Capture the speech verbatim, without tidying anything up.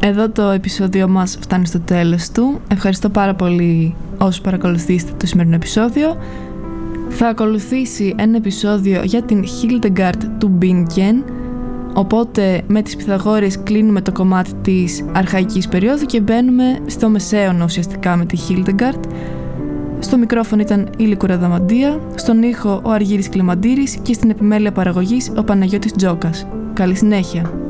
Εδώ το επεισόδιο μας φτάνει στο τέλος του. Ευχαριστώ πάρα πολύ όσους παρακολουθήσετε το σημερινό επεισόδιο. Θα ακολουθήσει ένα επεισόδιο για την Hildegard του Bingen. Οπότε με τις Πυθαγόρειες κλείνουμε το κομμάτι της αρχαϊκής περίοδου και μπαίνουμε στο μεσαίωνα ουσιαστικά με τη Hildegard. Στο μικρόφωνο ήταν η Λικούρα Δαμαντία, στον ήχο ο Αργύρης Κλιμαντήρης και στην επιμέλεια παραγωγής ο Παναγιώτης Τζόκας. Καλή συνέχεια!